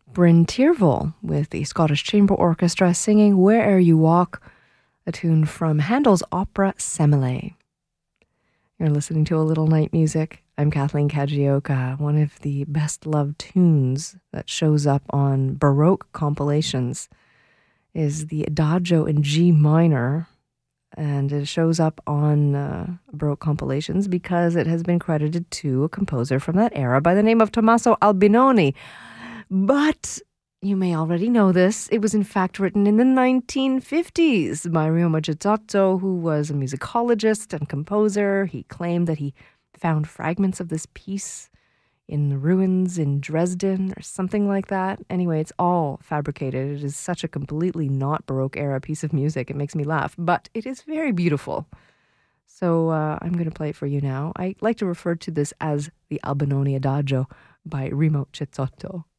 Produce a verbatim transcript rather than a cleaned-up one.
Bryn Tierville with the Scottish Chamber Orchestra singing Where'er You Walk, a tune from Handel's opera Semele. You're listening to A Little Night Music. I'm Kathleen Kajioka. One of the best loved tunes that shows up on Baroque compilations is the Adagio in G minor, and it shows up on uh, Baroque compilations because it has been credited to a composer from that era by the name of Tommaso Albinoni. But you may already know this. It was in fact written in the nineteen fifties by Remo Cezzotto, who was a musicologist and composer. He claimed that he found fragments of this piece in the ruins in Dresden or something like that. Anyway, it's all fabricated. It is such a completely not Baroque era piece of music. It makes me laugh, but it is very beautiful. So uh, I'm going to play it for you now. I like to refer to this as the Albinoni Adagio by Remo Cezzotto.